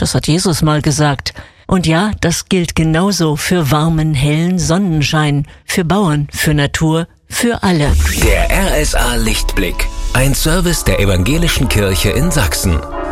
Das hat Jesus mal gesagt. Und ja, das gilt genauso für warmen, hellen Sonnenschein, für Bauern, für Natur, für alle. Der RSA Lichtblick. Ein Service der Evangelischen Kirche in Sachsen.